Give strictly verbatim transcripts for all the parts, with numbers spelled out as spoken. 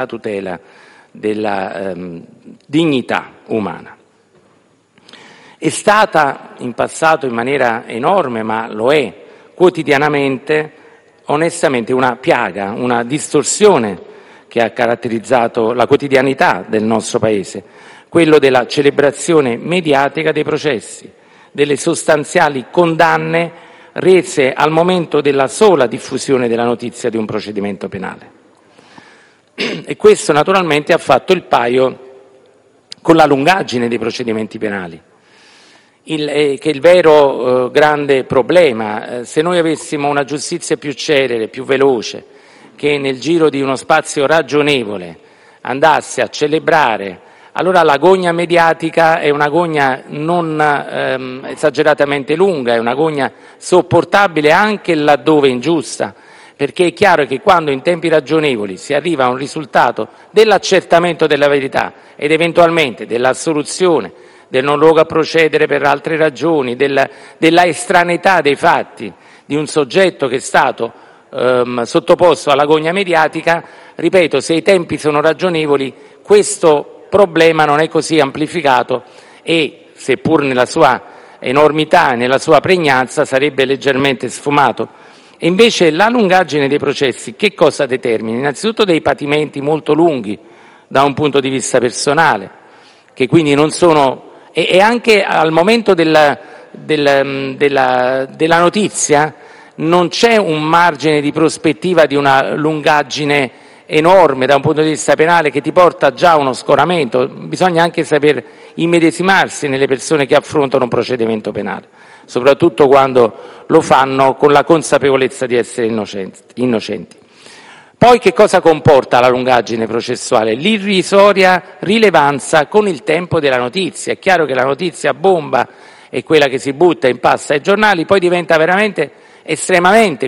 la tutela della ehm, dignità umana. È stata in passato in maniera enorme, ma lo è quotidianamente, onestamente una piaga, una distorsione che ha caratterizzato la quotidianità del nostro Paese, quello della celebrazione mediatica dei processi, delle sostanziali condanne rese al momento della sola diffusione della notizia di un procedimento penale. E questo naturalmente ha fatto il paio con la lungaggine dei procedimenti penali, il, eh, che è il vero eh, grande problema. Eh, se noi avessimo una giustizia più celere, più veloce, che nel giro di uno spazio ragionevole andasse a celebrare, allora l'agonia mediatica è un'agonia non ehm, esageratamente lunga, è un'agonia sopportabile anche laddove ingiusta, perché è chiaro che quando in tempi ragionevoli si arriva a un risultato dell'accertamento della verità ed eventualmente dell'assoluzione, del non luogo a procedere per altre ragioni, del, della estraneità dei fatti di un soggetto che è stato ehm, sottoposto all'agonia mediatica, ripeto, se i tempi sono ragionevoli, questo problema non è così amplificato e, seppur nella sua enormità e nella sua pregnanza, sarebbe leggermente sfumato. E invece la lungaggine dei processi che cosa determina? Innanzitutto dei patimenti molto lunghi da un punto di vista personale, che quindi non sono... e, e anche al momento della, della, della, della notizia non c'è un margine di prospettiva di una lungaggine enorme da un punto di vista penale che ti porta già a uno scoramento. Bisogna anche saper immedesimarsi nelle persone che affrontano un procedimento penale, soprattutto quando lo fanno con la consapevolezza di essere innocenti. Poi che cosa comporta la lungaggine processuale? L'irrisoria rilevanza con il tempo della notizia. È chiaro che la notizia bomba è quella che si butta in pasta ai giornali, poi diventa veramente estremamente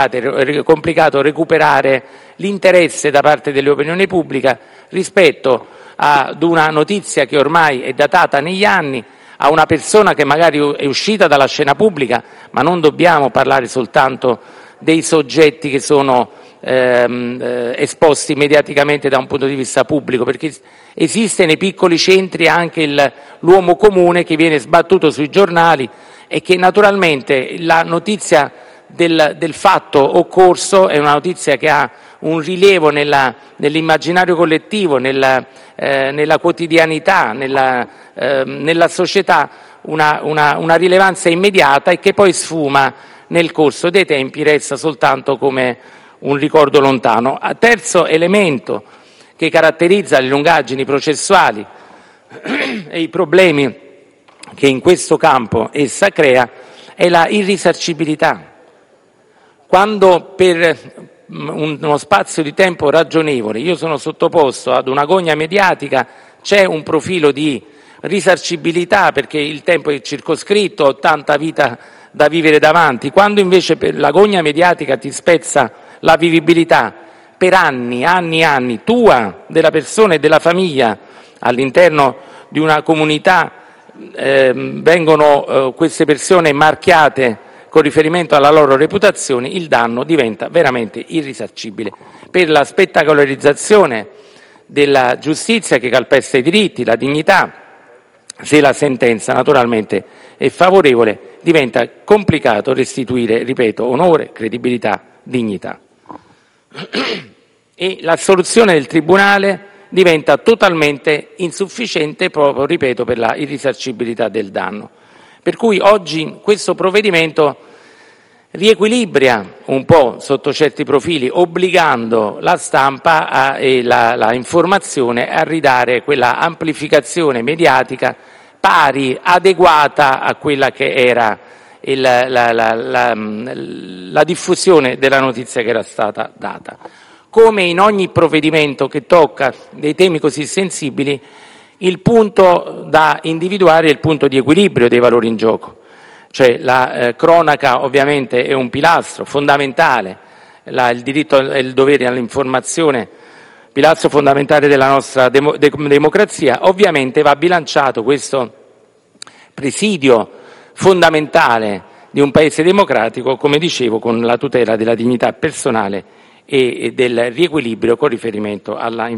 complicato recuperare l'interesse da parte dell'opinione pubblica rispetto ad una notizia che ormai è datata negli anni, a una persona che magari è uscita dalla scena pubblica, ma non dobbiamo parlare soltanto dei soggetti che sono ehm, eh, esposti mediaticamente da un punto di vista pubblico, perché esiste nei piccoli centri anche il, l'uomo comune che viene sbattuto sui giornali e che naturalmente la notizia del, del fatto occorso è una notizia che ha un rilievo nella, nell'immaginario collettivo, nella, eh, nella quotidianità, nella, eh, nella società, una, una, una rilevanza immediata e che poi sfuma nel corso dei tempi, resta soltanto come un ricordo lontano. A terzo elemento che caratterizza le lungaggini processuali e i problemi che in questo campo essa crea è la irrisarcibilità. Quando per uno spazio di tempo ragionevole io sono sottoposto ad un'agonia mediatica, c'è un profilo di risarcibilità perché il tempo è circoscritto, ho tanta vita da vivere davanti. Quando invece per l'agonia mediatica ti spezza la vivibilità per anni, anni, anni, tua, della persona e della famiglia, all'interno di una comunità eh, vengono eh, queste persone marchiate con riferimento alla loro reputazione, il danno diventa veramente irrisarcibile. Per la spettacolarizzazione della giustizia che calpesta i diritti, la dignità, se la sentenza naturalmente è favorevole, diventa complicato restituire, ripeto, onore, credibilità, dignità. E la soluzione del Tribunale diventa totalmente insufficiente proprio, ripeto, per la irrisarcibilità del danno. Per cui oggi questo provvedimento riequilibra un po' sotto certi profili, obbligando la stampa a, e la, la informazione a ridare quella amplificazione mediatica pari, adeguata a quella che era il, la, la, la, la diffusione della notizia che era stata data. Come in ogni provvedimento che tocca dei temi così sensibili, il punto da individuare è il punto di equilibrio dei valori in gioco. Cioè la eh, cronaca ovviamente è un pilastro fondamentale, la, il diritto e il dovere all'informazione, pilastro fondamentale della nostra demo, de, democrazia, ovviamente va bilanciato questo presidio fondamentale di un paese democratico, come dicevo, con la tutela della dignità personale e, e del riequilibrio con riferimento alla